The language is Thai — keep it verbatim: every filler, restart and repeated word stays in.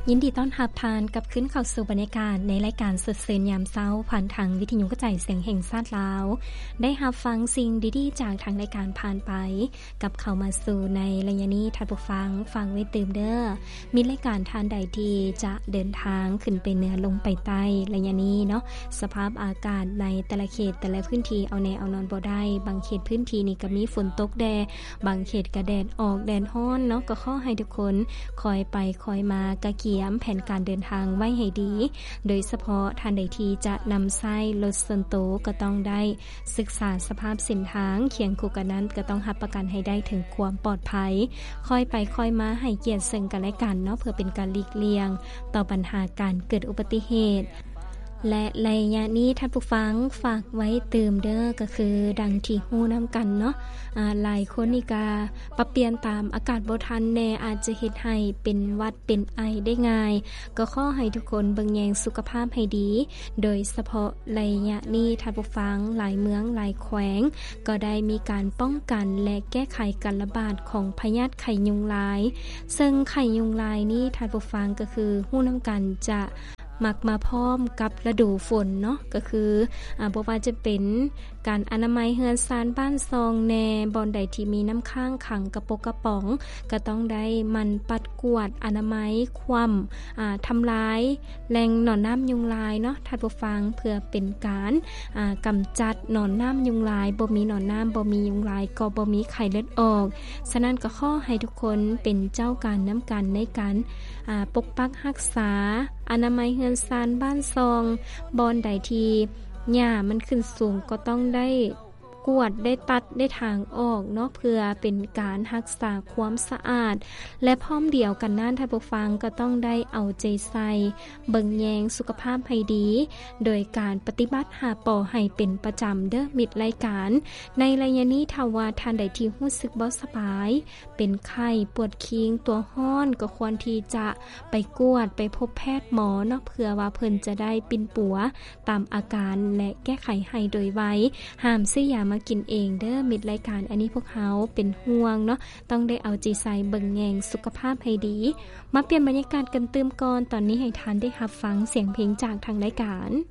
ยินดีต้อนรับทานกับขึ้นเข้าสู่บรรยากาศในรายการสดเสนยามเช้าผ่านทางวิทยุกระจายเสียงแห่งชาติลาวได้รับฟังสิ่งดีๆจากทางรายการผ่านไปกับเข้ามาสู่ในระยะนี้ท่านผู้ฟังฟังไว้ตื่มเด้อมีรายการทานใดที่จะเดินทางขึ้นไปเหนือลงไปใต้ระยะนี้เนาะสภาพอากาศในแต่ละเขตแต่ละพื้นที่เอาแนเอานอนบ่ได้บางเขตพื้นที่นี่ก็มีฝนตกแดดบางเขตก็แดดออกแดดร้อนเนาะก็ขอให้ทุกคนคอยไปคอยมากะเกียมแผนการเดินทางไว้ให้ดีโดยเฉพาะท่านใดที่จะนำใช้รถส่วนตัวก็ต้องได้ศึกษาสภาพเส้นทางเคียงคู่กันนั้นก็ต้องรับประกันให้ได้ถึงความปลอดภัยคอยไปคอยมาให้เกียรติซึ่งกันและกันเนาะเพื่อเป็นการหลีกเลี่ยงต่อปัญหาการเกิดอุบัติเหตุและระยะนี้ท่านผู้ฟังฝากไว้เติมเด้อก็คือดังที่ฮู้นำกันเนาะอ่าหลายคนนี่ก็ปรับเปลี่ยนตามอากาศบ่ทันแน่อาจจะเฮ็ดให้เป็นหวัดเป็นไอได้ง่ายก็ขอให้ทุกคนเบิ่งแยงสุขภาพให้ดีโดยเฉพาะระยะนี้ท่านผู้ฟังหลายเมืองหลายแขวงก็ได้มีการป้องกันและแก้ไขการระบาดของพยาธิไข้ยุงลายซึ่งไข้ยุงลายนี้ท่านผู้ฟังก็คือฮู้นำกันจะมักมาพร้อมกับฤดูฝนเนาะก็คืออ่าบ่ว่าจะเป็นการอนามัยเฮือนซานบ้านซองแนบ่อนใดที่มีน้ำค้างขังกระปกกระป๋องก็ต้องได้มันปัดกวาดอนามัยคว่ำอ่าทำลายแหล่งหนอนน้ำยุงลายเนาะท่านผู้ฟังเพื่อเป็นการอ่ากำจัดหนอนน้ำยุงลายบ่มีหนอนน้ำบ่มียุงลายก็บ่มีไข้เลือดออกฉะนั้นก็ขอให้ทุกคนเป็นเจ้าการน้ำกันในการอ่าปกปักรักษาอนามัยเฮือนซานบ้านซองบอนใดที่หญ้ามันขึ้นสูงก็ต้องได้กวดได้ตัดได้ทางออกเนาะเพื่อเป็นการรักษาความสะอาดและพร้อมเดียวกันนั้นท่านผู้ฟังก็ต้องได้เอาใจใส่เบิ่งแยงสุขภาพให้ดีโดยการปฏิบัติหาปอให้เป็นประจำเด้อมิตรรายการในระยะนี้ถ้าว่าท่านใดที่รู้สึกบ่สบายเป็นไข้ปวดคิงตัวห้อนก็ควรที่จะไปกวดไปพบแพทย์หมอเนาะเพื่อว่าเพิ่นจะได้ปิ่นปัวตามอาการและแก้ไขให้โดยไวห้ามซื้อยามากินเองเด้อมิตรรายการอันนี้พวกเขาเป็นห่วงเนาะต้องได้เอาใจใส่เบิ่งแยงสุขภาพให้ดีมาเปลี่ยนบรรยากาศกันตื่มก่อนตอนนี้ให้ทานได้รับฟังเสียงเพลงจากทางรายการ